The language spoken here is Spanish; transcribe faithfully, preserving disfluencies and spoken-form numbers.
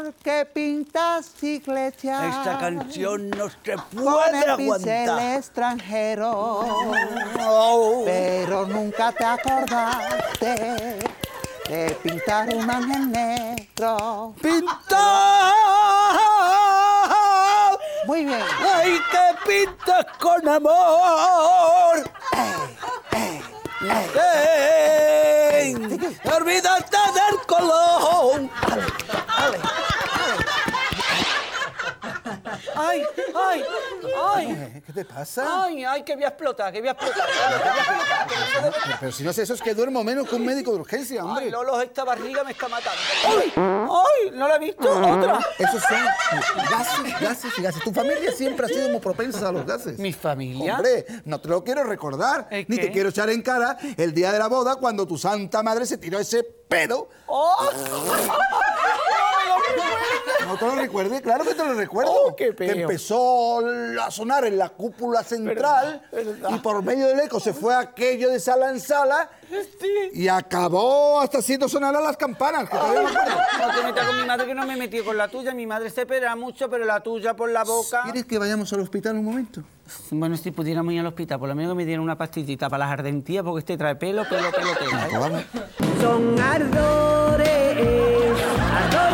que pintas iglesias. Esta canción no se Con puede el pincel aguantar. extranjero. No. Pero nunca te acordaste de pintar un ángel negro. ¡Pintar! Muy bien. ¡Ay, que pintas con amor! ¡Ey! ¡Olvídate del color! ¡Ay, ay, ay! ¿Qué te pasa? ¡Ay, ay, que voy a explotar, que voy a explotar! Que voy a explotar, que no se debe- Pero si no sé eso, es que duermo menos que un médico de urgencia, ¡Ay, hombre. Lolo, esta barriga me está matando! ¡Ay! ¡Ay! ¿No la he visto? ¡Otra! Esos son gases, gases y gases. Tu familia siempre ha sido muy propensa a los gases. ¿Mi familia? Hombre, no te lo quiero recordar, ¿El ni qué? te quiero echar en cara el día de la boda cuando tu santa madre se tiró ese pedo. ¡Oh! ¿No te lo recuerdes? Claro que te lo recuerdo. Oh, qué que peo. empezó a sonar en la cúpula central Verdad, verdad. y por medio del eco se fue aquello de sala en sala y acabó hasta haciendo sonar a las campanas. Que todavía me acuerdo. No te metas con mi madre, que no me he metido con la tuya. Mi madre se espera mucho, pero la tuya por la boca... ¿Quieres que vayamos al hospital un momento? Bueno, si pudiéramos ir al hospital, por lo menos que me dieran una pastillita para las ardentías, porque este trae pelo, pelo, pelo, pelo. ¿eh? Pues vamos. Son ardores, ardores.